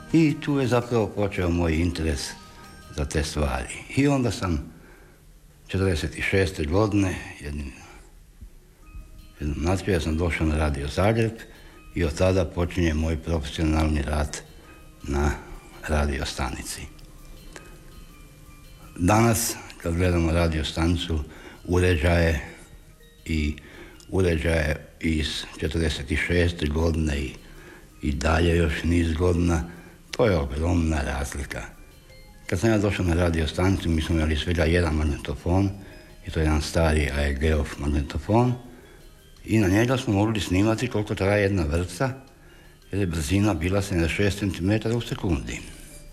I tu je zapravo počeo moj interes za te stvari. I onda sam 1946. godine jednom natkriju sam došao na Radio Zagreb i od tada počinje moj profesionalni rad na radio stanici. Danas, kad gledamo radio stanicu, uređaje iz 46. godine i dalje još niz godina, to je ogromna razlika. Kad sam ja došao na radio stanicu, mi smo imali svega jedan magnetofon, i to je jedan stari AEG-ov magnetofon, i na njega smo mogli snimati koliko traje jedna vrpca, jer je brzina bila 76 cm u sekundi.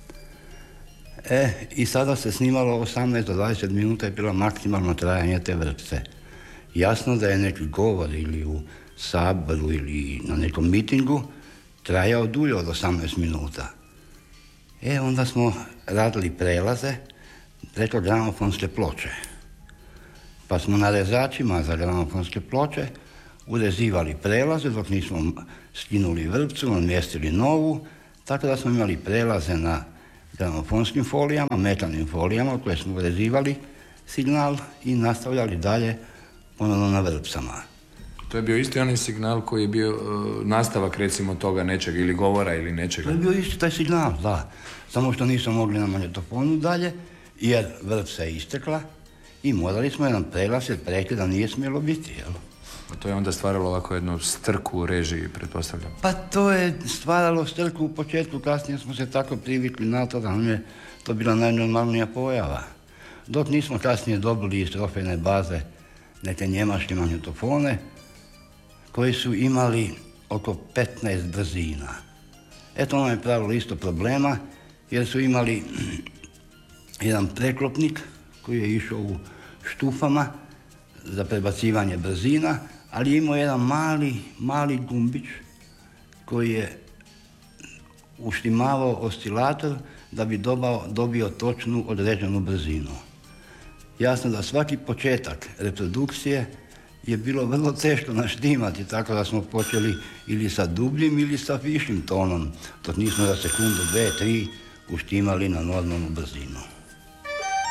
I sada se snimalo 18 do 20 minuta je bilo maksimalno trajanje te vrpce. Jasno da je neki govor ili u saboru ili na nekom mitingu trajao dulje od 18 minuta. Onda smo radili prelaze preko gramofonske ploče. Pa smo na rezačima za gramofonske ploče urezivali prelaze dok nismo skinuli vrpcu, namjestili novu, tako da smo imali prelaze na gramofonskim folijama, metalnim folijama koje smo urezivali signal i nastavljali dalje ponovno na vrpcama. To je bio isti onaj signal koji je bio nastavak recimo toga nečega ili govora ili nečega? To je bio isti taj signal, da. Samo što nismo mogli na magnetofonu dalje, jer vrpca je istekla i morali smo jedan prelaz jer prekida nije smjelo biti, jel? A to je onda stvaralo ovako jednu strku u režiji, pretpostavljam? Pa to je stvaralo strku u početku, kasnije smo se tako privikli na to da nam je to bila najnormalnija pojava. Dok nismo kasnije dobili iz trofejne baze neke njemačke magnetofone koji su imali oko 15 brzina. Eto, ono je pravilo isto problema, jer su imali jedan preklopnik koji je išao u štufama za prebacivanje brzina, ali je imao jedan mali gumbić koji je uštimavao oscilator da bi dobio točnu određenu brzinu. Jasno da svaki početak reprodukcije je bilo vrlo teško naštimati, tako da smo počeli ili sa dubljim ili sa višim tonom, dok nismo za sekundu, 2, 3 uštimali na normalnu brzinu.